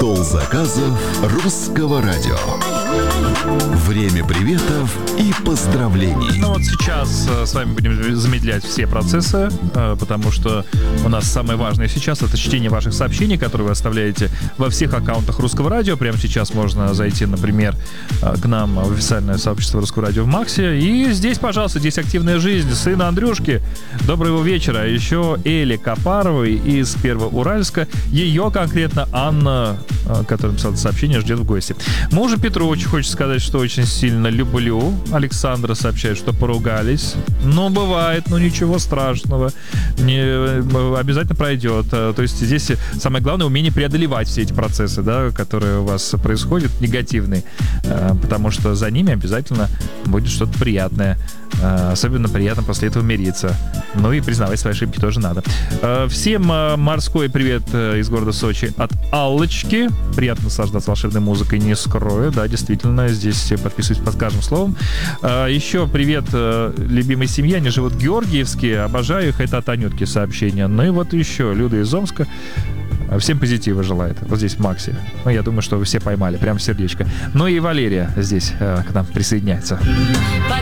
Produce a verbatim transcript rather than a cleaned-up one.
Стол заказов русского радио. Время приветов и поздравлений. Ну вот сейчас э, с вами будем замедлять все процессы, э, потому что у нас самое важное сейчас — это чтение ваших сообщений, которые вы оставляете во всех аккаунтах Русского радио. Прямо сейчас можно зайти, например, э, к нам в официальное сообщество Русского радио в Максе. И здесь, пожалуйста, здесь активная жизнь сына Андрюшки. Доброго вечера. Еще Эли Копаровой из Первоуральска. Ее конкретно Анна, э, которая написала сообщение, ждет в гости. Мужу Петру очень хочется сказать, что очень сильно люблю. Александра сообщает, что поругались. Но бывает, ну ничего страшного. Не, обязательно пройдет. То есть здесь самое главное — умение преодолевать все эти процессы, да, которые у вас происходят, негативные. Потому что за ними обязательно будет что-то приятное. Особенно приятно после этого мириться. Ну и признавать свои ошибки тоже надо. Всем морской привет из города Сочи от Аллочки. Приятно наслаждаться волшебной музыкой, не скрою. Да, действительно, здесь подписываюсь под каждым словом. Еще привет любимой семье. Они живут в Георгиевске. Обожаю их. Это от Анютки сообщение. Ну и вот еще Люда из Омска. Всем позитива желает. Вот здесь в Максе. Ну, я думаю, что вы все поймали. Прям сердечко. Ну и Валерия здесь к нам присоединяется.